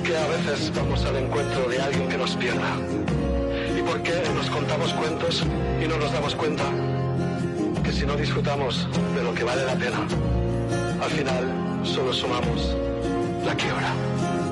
qué a veces vamos al encuentro de alguien que nos pierda? ¿Y por qué nos contamos cuentos y no nos damos cuenta que si no disfrutamos de lo que vale la pena, al final solo sumamos la quiebra?